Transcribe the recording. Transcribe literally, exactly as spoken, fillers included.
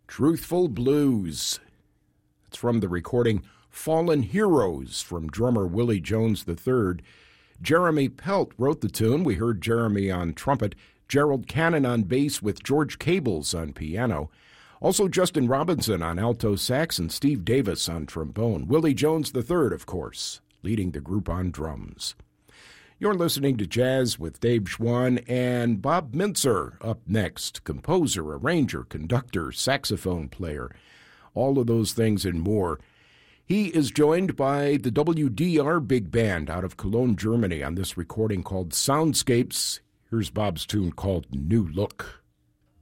Truthful Blues. It's from the recording Fallen Heroes from drummer Willie Jones the third. Jeremy Pelt wrote the tune. We heard Jeremy on trumpet, Gerald Cannon on bass with George Cables on piano. Also Justin Robinson on alto sax and Steve Davis on trombone. Willie Jones the third, of course, leading the group on drums. You're listening to Jazz with Dave Schwann and Bob Mintzer up next. Composer, arranger, conductor, saxophone player, all of those things and more. He is joined by the W D R Big Band out of Cologne, Germany on this recording called Soundscapes. Here's Bob's tune called New Look.